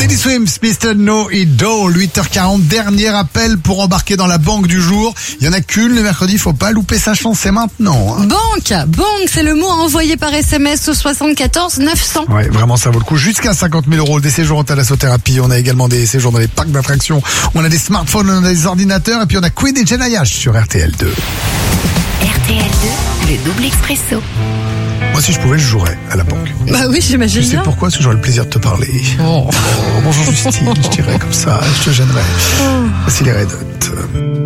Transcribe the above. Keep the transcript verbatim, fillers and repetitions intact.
Teddy Swims, mister No Idol, huit heures quarante, dernier appel pour embarquer dans la banque du jour. Il y en a qu'une le mercredi, il faut pas louper sa chance, c'est maintenant. Hein. Banque, banque, c'est le mot à envoyer par S M S au soixante-quatorze neuf cents. Ouais, vraiment, ça vaut le coup. Jusqu'à cinquante mille euros, des séjours en thalassothérapie. On a également des séjours dans les parcs d'attractions. On a des smartphones, on a des ordinateurs. Et puis on a Queen et Jenayash sur R T L deux. R T L deux, le double expresso. Moi, si je pouvais, je jouerais à la banque. Bah oui, j'imagine Tu sais bien. pourquoi? Parce que j'aurais le plaisir de te parler. Oh. Oh, bonjour Justine, je dirais comme ça, je te gênerais. Voici les Red Hot.